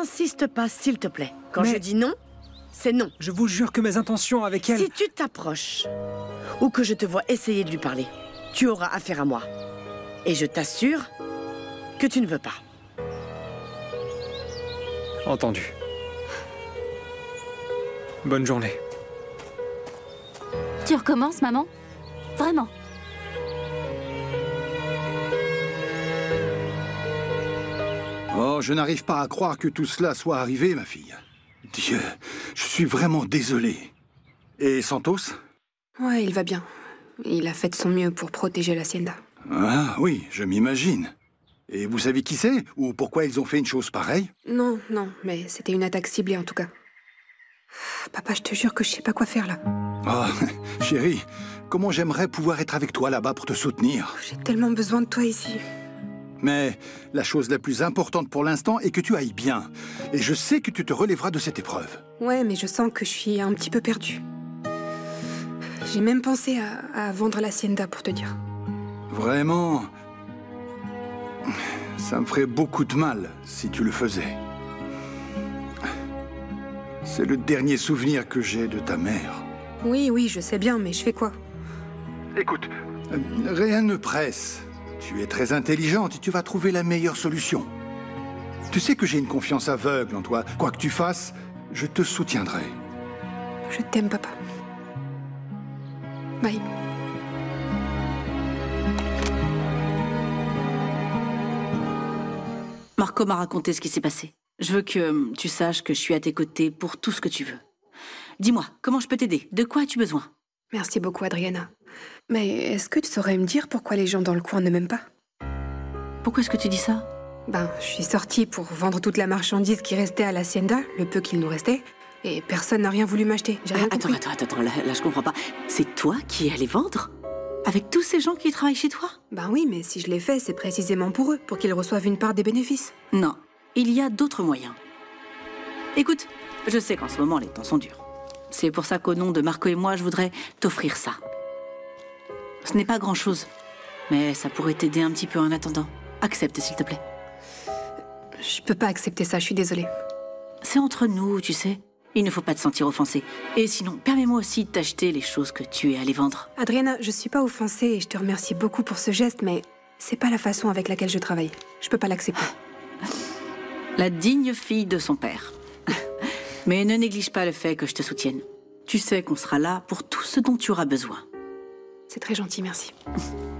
N'insiste pas, s'il te plaît. Quand Mais- je dis non, c'est non. Je vous jure que mes intentions avec elle... Si tu t'approches, ou que je te vois essayer de lui parler, tu auras affaire à moi. Et je t'assure que tu ne veux pas. Entendu. Bonne journée. Tu recommences, maman? Vraiment? Oh, je n'arrive pas à croire que tout cela soit arrivé, ma fille. Dieu, je suis vraiment désolé. Et Santos? Ouais, il va bien. Il a fait de son mieux pour protéger l'Hacienda. Ah oui, je m'imagine. Et vous savez qui c'est? Ou pourquoi ils ont fait une chose pareille? Non, mais c'était une attaque ciblée en tout cas. Papa, je te jure que je sais pas quoi faire là. Oh, chérie, comment j'aimerais pouvoir être avec toi là-bas pour te soutenir. J'ai tellement besoin de toi ici. Mais la chose la plus importante pour l'instant est que tu ailles bien. Et je sais que tu te relèveras de cette épreuve. Ouais, mais je sens que je suis un petit peu perdue. J'ai même pensé à vendre l'Hacienda pour te dire. Vraiment, ça me ferait beaucoup de mal si tu le faisais. C'est le dernier souvenir que j'ai de ta mère. Oui, je sais bien, mais je fais quoi? Écoute, rien ne presse. Tu es très intelligente et tu vas trouver la meilleure solution. Tu sais que j'ai une confiance aveugle en toi. Quoi que tu fasses, je te soutiendrai. Je t'aime, papa. Bye. Marco m'a raconté ce qui s'est passé. Je veux que tu saches que je suis à tes côtés pour tout ce que tu veux. Dis-moi, comment je peux t'aider? De quoi as-tu besoin? Merci beaucoup, Adriana. Mais est-ce que tu saurais me dire pourquoi les gens dans le coin ne m'aiment pas? Pourquoi est-ce que tu dis ça? Je suis sortie pour vendre toute la marchandise qui restait à l'Hacienda, le peu qu'il nous restait, et personne n'a rien voulu m'acheter. J'ai rien compris. Attends, là je comprends pas. C'est toi qui es allé vendre? Avec tous ces gens qui travaillent chez toi? Oui, mais si je l'ai fait, c'est précisément pour eux, pour qu'ils reçoivent une part des bénéfices. Non, il y a d'autres moyens. Écoute, je sais qu'en ce moment les temps sont durs. C'est pour ça qu'au nom de Marco et moi, je voudrais t'offrir ça. Ce n'est pas grand-chose, mais ça pourrait t'aider un petit peu en attendant. Accepte, s'il te plaît. Je peux pas accepter ça, je suis désolée. C'est entre nous, tu sais. Il ne faut pas te sentir offensé. Et sinon, permets-moi aussi de t'acheter les choses que tu es allé vendre. Adriana, je suis pas offensée et je te remercie beaucoup pour ce geste, mais c'est pas la façon avec laquelle je travaille. Je peux pas l'accepter. La digne fille de son père. Mais ne néglige pas le fait que je te soutienne. Tu sais qu'on sera là pour tout ce dont tu auras besoin. C'est très gentil, merci.